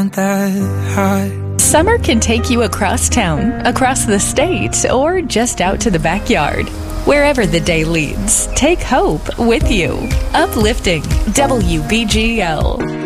that high. Summer can take you across town, across the state, or just out to the backyard. Wherever the day leads, take hope with you. Uplifting WBGL.